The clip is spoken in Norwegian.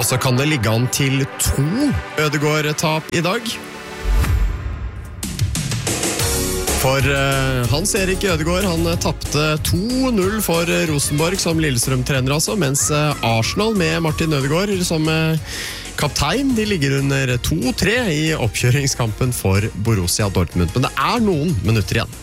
Og så kan det ligge an til 2 Ødegaard-tap I dag. For Hans Erik Ødegaard, han tappte 2-0 for Rosenborg som Lillestrøm-trener altså, mens Arsenal med Martin Ødegaard som kaptein, de ligger under 2-3 I oppkjøringskampen for Borussia Dortmund. Men det noen minutter igjen.